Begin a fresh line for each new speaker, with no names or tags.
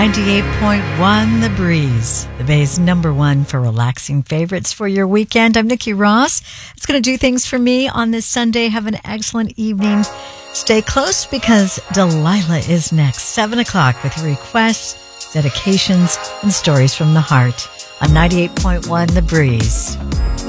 98.1 The Breeze, the Bay's #1 for relaxing favorites for your weekend. I'm Nikki Ross. It's going to do things for me on this Sunday. Have an excellent evening. Stay close because Delilah is next, 7 o'clock, with your requests, dedications, and stories from the heart on 98.1 The Breeze.